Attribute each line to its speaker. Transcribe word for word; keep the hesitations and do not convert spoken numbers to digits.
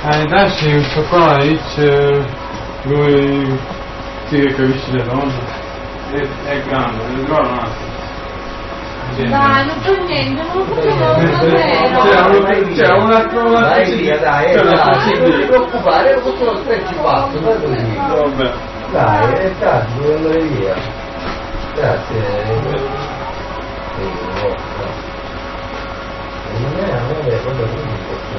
Speaker 1: Eh, Daci, questo qua, dice, lui sì che capisce le donne, è, è grande, è grande.
Speaker 2: Dai, non c'è niente, non lo facciamo davvero.
Speaker 1: C'è una cosa.
Speaker 3: Dai via, dai, dai, non ti preoccupare, io sono tre e quattro,
Speaker 1: Vabbè.
Speaker 3: dai, è tardi, devo andare via. Grazie. Non è, non è,